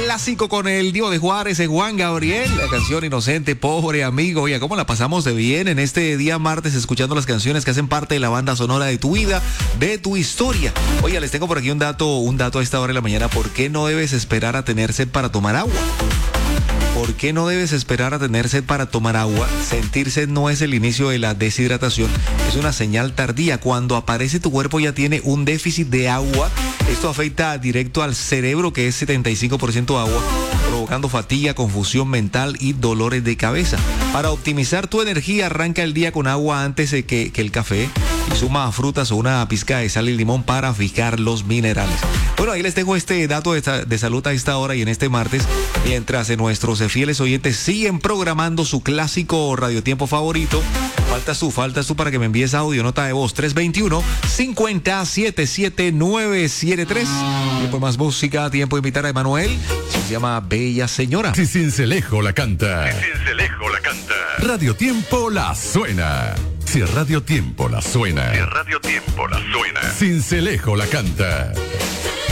clásico con el Divo de Juárez, Juan Gabriel, la canción Inocente, pobre amigo. Oiga, ¿cómo la pasamos de bien en este día martes escuchando las canciones que hacen parte de la banda sonora de tu vida, de tu historia? Oiga, les tengo por aquí un dato a esta hora de la mañana. ¿Por qué no debes esperar a tener sed para tomar agua? ¿Por qué no debes esperar a tener sed para tomar agua? Sentir sed no es el inicio de la deshidratación, es una señal tardía. Cuando aparece tu cuerpo ya tiene un déficit de agua. Esto afecta directo al cerebro, que es 75% agua, provocando fatiga, confusión mental y dolores de cabeza. Para optimizar tu energía, arranca el día con agua antes de que el café y suma frutas o una pizca de sal y limón para fijar los minerales. Bueno, ahí les dejo este dato de salud a esta hora y en este martes, mientras nuestros fieles oyentes siguen programando su clásico radiotiempo favorito. Faltas tú para que me envíes audio, nota de voz, 321-50-77973. Tiempo de más música, tiempo de invitar a Emanuel. Se llama Bella Señora. Si Cincelejo la canta. Radio Tiempo la suena. Si Radio Tiempo la suena. Radio Tiempo la suena. Cincelejo la canta.